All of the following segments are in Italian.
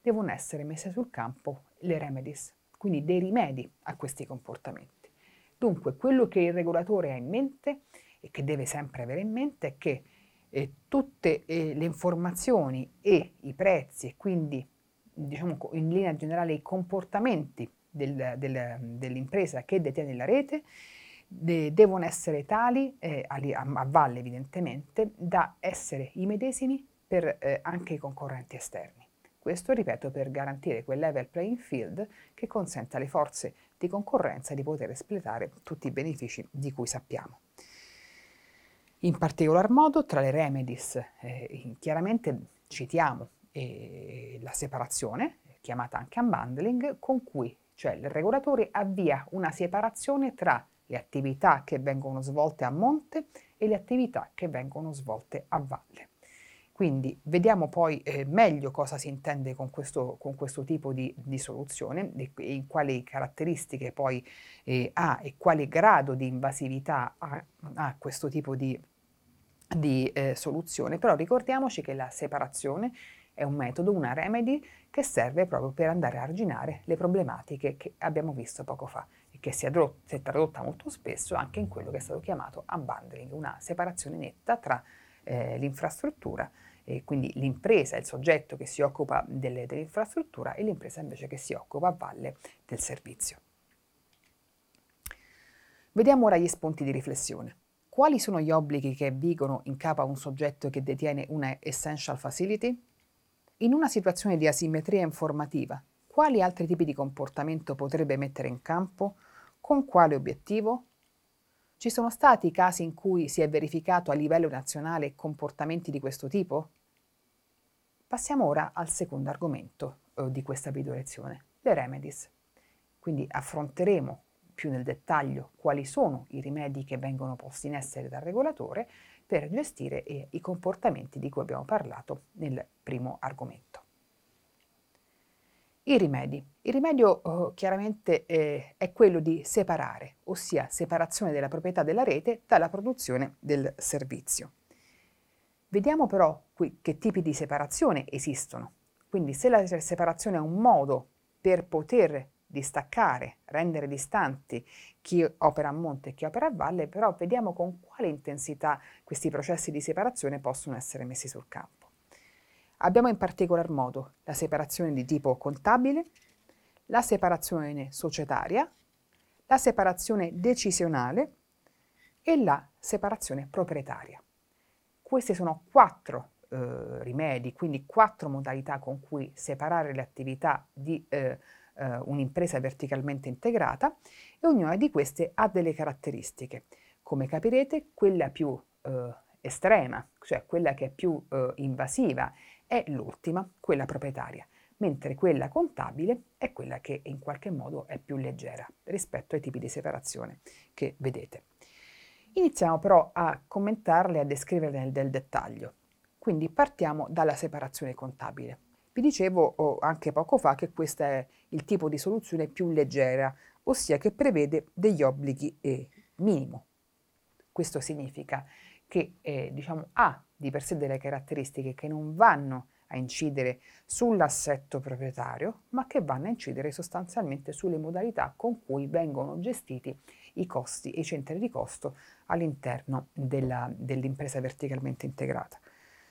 devono essere messe sul campo le remedies, quindi dei rimedi a questi comportamenti. Dunque, quello che il regolatore ha in mente e che deve sempre avere in mente è che tutte le informazioni e i prezzi e quindi diciamo in linea generale i comportamenti dell'impresa che detiene la rete devono essere tali, a valle evidentemente, da essere i medesimi per anche i concorrenti esterni. Questo, ripeto, per garantire quel level playing field che consente alle forze di concorrenza di poter espletare tutti i benefici di cui sappiamo. In particolar modo, tra le remedies, chiaramente citiamo la separazione, chiamata anche unbundling, con cui cioè il regolatore avvia una separazione tra le attività che vengono svolte a monte e le attività che vengono svolte a valle. Quindi vediamo poi meglio cosa si intende con questo tipo di soluzione e in quali caratteristiche poi ha e quale grado di invasività ha questo tipo di soluzione. Però ricordiamoci che la separazione è un metodo, una remedy che serve proprio per andare a arginare le problematiche che abbiamo visto poco fa e che si è tradotta molto spesso anche in quello che è stato chiamato unbundling, una separazione netta tra l'infrastruttura, quindi l'impresa, il soggetto che si occupa dell'infrastruttura e l'impresa invece che si occupa a valle del servizio. Vediamo ora gli spunti di riflessione. Quali sono gli obblighi che vigono in capo a un soggetto che detiene una essential facility? In una situazione di asimmetria informativa, quali altri tipi di comportamento potrebbe mettere in campo? Con quale obiettivo? Ci sono stati casi in cui si è verificato a livello nazionale comportamenti di questo tipo? Passiamo ora al secondo argomento di questa video lezione, le remedies. Quindi affronteremo più nel dettaglio quali sono i rimedi che vengono posti in essere dal regolatore per gestire i comportamenti di cui abbiamo parlato nel primo argomento. I rimedi. Il rimedio chiaramente è quello di separare, ossia separazione della proprietà della rete dalla produzione del servizio. Vediamo però qui che tipi di separazione esistono. Quindi se la separazione è un modo per poter distaccare, rendere distanti chi opera a monte e chi opera a valle, però vediamo con quale intensità questi processi di separazione possono essere messi sul campo. Abbiamo in particolar modo la separazione di tipo contabile, la separazione societaria, la separazione decisionale e la separazione proprietaria. Questi sono 4 rimedi, quindi 4 modalità con cui separare le attività di un'impresa verticalmente integrata e ognuna di queste ha delle caratteristiche. Come capirete, quella più estrema, cioè quella che è più invasiva, è l'ultima, quella proprietaria, mentre quella contabile è quella che in qualche modo è più leggera rispetto ai tipi di separazione che vedete. Iniziamo però a commentarle e a descriverle nel dettaglio. Quindi partiamo dalla separazione contabile. Vi dicevo anche poco fa che questo è il tipo di soluzione più leggera, ossia che prevede degli obblighi minimo. Questo significa che ha di per sé delle caratteristiche che non vanno a incidere sull'assetto proprietario, ma che vanno a incidere sostanzialmente sulle modalità con cui vengono gestiti i costi e i centri di costo all'interno dell'impresa verticalmente integrata.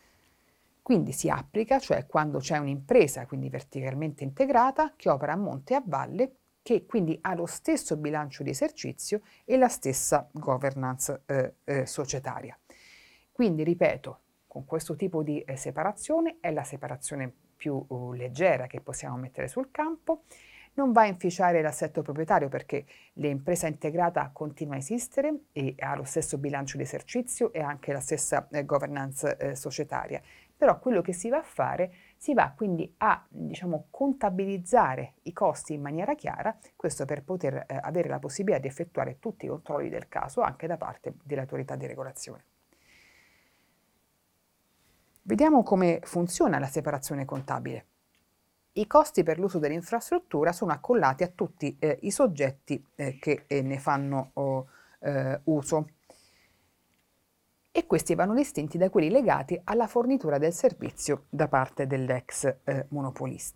Quindi si applica, cioè quando c'è un'impresa quindi verticalmente integrata che opera a monte e a valle, che quindi ha lo stesso bilancio di esercizio e la stessa governance societaria. Quindi, ripeto, con questo tipo di separazione è la separazione più leggera che possiamo mettere sul campo, non va a inficiare l'assetto proprietario perché l'impresa integrata continua a esistere e ha lo stesso bilancio di esercizio e anche la stessa governance societaria. Però quello che si va a fare, si va quindi a contabilizzare i costi in maniera chiara, questo per poter avere la possibilità di effettuare tutti i controlli del caso anche da parte dell'autorità di regolazione. Vediamo come funziona la separazione contabile. I costi per l'uso dell'infrastruttura sono accollati a tutti i soggetti che ne fanno uso e questi vanno distinti da quelli legati alla fornitura del servizio da parte dell'ex monopolista.